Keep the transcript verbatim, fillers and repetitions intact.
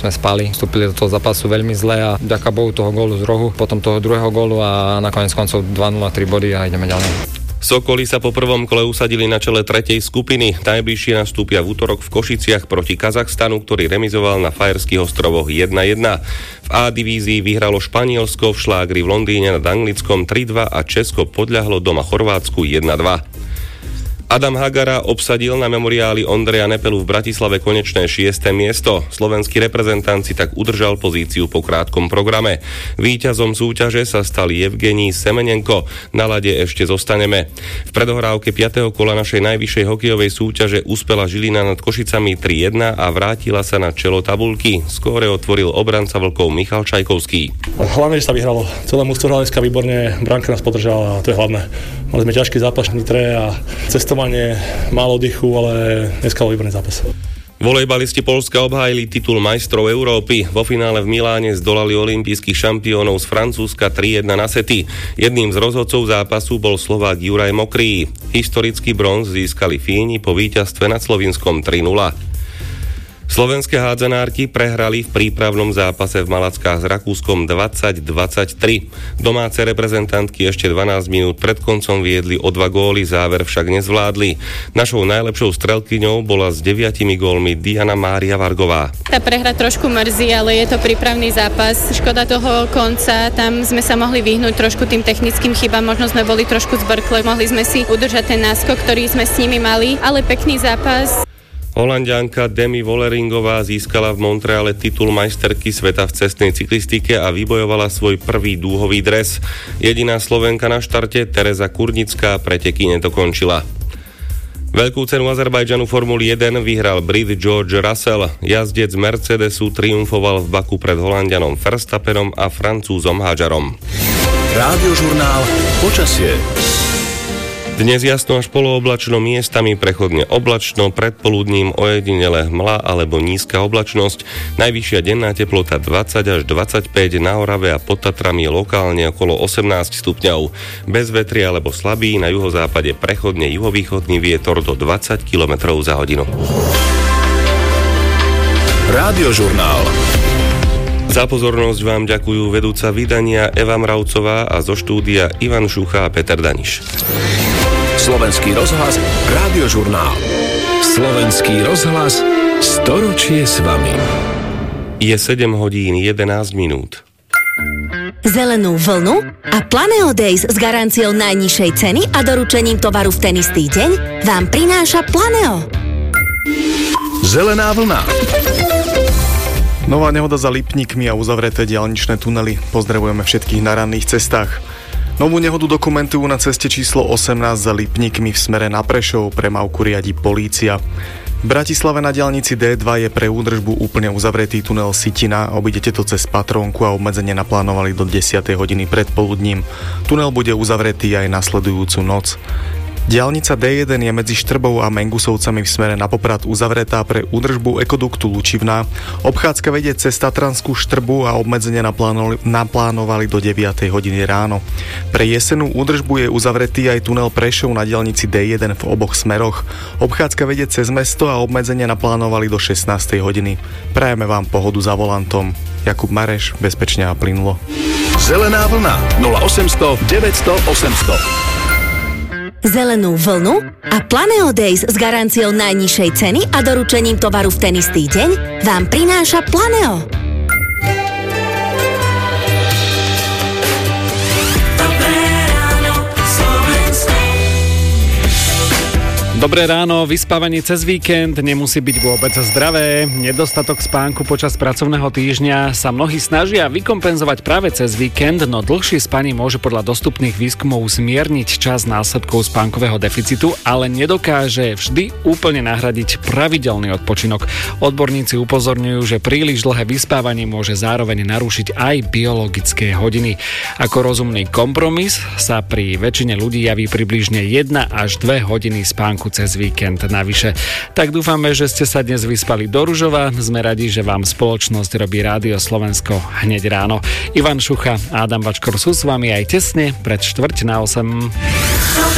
sme spali. Vstúpili do toho zápasu veľmi zle a vďaka Bohu toho gólu z rohu, potom toho druhého gólu a nakoniec koncov dva nula, tri body a ideme ďalej. Sokoli sa po prvom kole usadili na čele tretej skupiny. Najbližšie nastúpia v útorok v Košiciach proti Kazachstanu, ktorý remizoval na Fajerských ostrovoch jedna jedna. V A divízii vyhralo Španielsko v šlágri v Londýne nad Anglickom tri dva a Česko podľahlo doma Chorvátsku jedna dva. Adam Hagara obsadil na memoriáli Ondreja Nepelu v Bratislave konečné šieste miesto. Slovenský reprezentant si tak udržal pozíciu po krátkom programe. Víťazom súťaže sa stal Evgenij Semenenko. Na lade ešte zostaneme. V predohrávke piateho kola našej najvyššej hokejovej súťaže uspela Žilina nad Košicami tri jedna a vrátila sa na čelo tabuľky. Skóre otvoril obranca Vlkov Michal Čajkovský. Hlavne, že sa vyhralo. Celé mužstvo hraliska výborne, bránka nás podržala a to je hlavné. Mali sme ťažký zápas v Nitre a cestovanie, málo oddychu, ale dneska bol výborný zápas. Volejbalisti Poľska obhájili titul majstrov Európy. Vo finále v Miláne zdolali olympijských šampiónov z Francúzska tri jedna na sety. Jedným z rozhodcov zápasu bol Slovák Juraj Mokrý. Historický bronz získali Fíni po víťazstve nad Slovinskom tri nula. Slovenské hádzanárky prehrali v prípravnom zápase v Malackách s Rakúskom dvadsať dvadsaťtri. Domáce reprezentantky ešte dvanásť minút pred koncom viedli o dva góly, záver však nezvládli. Našou najlepšou strelkyňou bola s deviatimi gólmi Diana Mária Vargová. Tá prehra trošku mrzí, ale je to prípravný zápas. Škoda toho konca, tam sme sa mohli vyhnúť trošku tým technickým chybám, možno sme boli trošku zbrkle, mohli sme si udržať ten náskok, ktorý sme s nimi mali, ale pekný zápas. Holanďanka Demi Volleringová získala v Montreale titul majsterky sveta v cestnej cyklistike a vybojovala svoj prvý dúhový dres. Jediná Slovenka na štarte, Tereza Kurnická, preteky nedokončila. Veľkú cenu Azerbajdžanu Formuly jeden vyhral Brit George Russell. Jazdec Mercedesu triumfoval v Baku pred Holanďanom Verstappenom a Francúzom Hadžarom. Rádiožurnál Počasie. Dnes jasno až polooblačno, miestami prechodne oblačno, predpoludním ojedinele hmla alebo nízka oblačnosť. Najvyššia denná teplota dvadsať až dvadsaťpäť, na Orave a pod Tatrami lokálne okolo osemnásť stupňov. Bez vetri alebo slabý, na juhozápade prechodne juhovýchodný vietor do dvadsať kilometrov za hodinu. Rádiožurnál. Za pozornosť vám ďakujú vedúca vydania Eva Mravcová a zo štúdia Ivan Šucha a Peter Daniš. Slovenský rozhlas, Rádiožurnál. Slovenský rozhlas, storočie s vami. Je sedem hodín jedenásť minút. Zelenú vlnu a Planeo Days s garanciou najnižšej ceny a doručením tovaru v ten istý deň vám prináša Planeo. Zelená vlna. Nová nehoda za Lipníkmi a uzavreté diaľničné tunely. Pozdravujeme všetkých na ranných cestách. Novú nehodu dokumentujú na ceste číslo osemnásť za Lipníkmi v smere na Prešov, premávku riadi polícia. V Bratislave na diaľnici dé dva je pre údržbu úplne uzavretý tunel Sitina, obídete to cez Patrónku a obmedzenie naplánovali do desiatej hodiny predpoludním. Tunel bude uzavretý aj nasledujúcu noc. Diaľnica dé jeden je medzi Štrbou a Mengusovcami v smere na Poprad uzavretá pre údržbu ekoduktu Lučivná. Obchádzka vedie cez Tatranskú Štrbu a obmedzenie naplánovali, naplánovali do deviatej hodiny ráno. Pre jesennú údržbu je uzavretý aj tunel Prešov na diaľnici dé jeden v oboch smeroch. Obchádzka vedie cez mesto a obmedzenie naplánovali do šestnástej hodiny. Prajeme vám pohodu za volantom. Jakub Mareš, bezpečne a plynulo. Zelená vlna nula osemsto deväťsto osemsto. Zelenú vlnu a Planeo Days s garanciou najnižšej ceny a doručením tovaru v ten istý deň vám prináša Planeo. Dobré ráno, vyspávanie cez víkend nemusí byť vôbec zdravé. Nedostatok spánku počas pracovného týždňa sa mnohí snažia vykompenzovať práve cez víkend, no dlhšie spanie môže podľa dostupných výskumov zmierniť čas následkov spánkového deficitu, ale nedokáže vždy úplne nahradiť pravidelný odpočinok. Odborníci upozorňujú, že príliš dlhé vyspávanie môže zároveň narušiť aj biologické hodiny. Ako rozumný kompromis sa pri väčšine ľudí javí približne jedna až dve hodiny spánku cez víkend navyše. Tak dúfame, že ste sa dnes vyspali do ružova. Sme radi, že vám spoločnosť robí Rádio Slovensko hneď ráno. Ivan Šucha a Adam Bačkor sú s vami aj tesne pred štvrť na osem.